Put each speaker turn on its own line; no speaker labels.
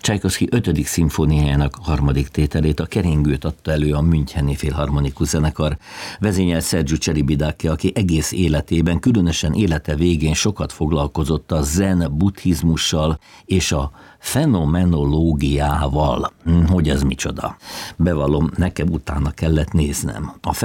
Csajkovszky 5. szimfóniájának 3. tételét, a Keringőt adta elő a Müncheni Filharmonikus Zenekar. Vezényelt Sergiu Celibidache, aki egész életében, különösen élete végén sokat foglalkozott a zen buddhizmussal és a fenomenológiával. Hogy ez micsoda? Bevallom, nekem utána kellett néznem. A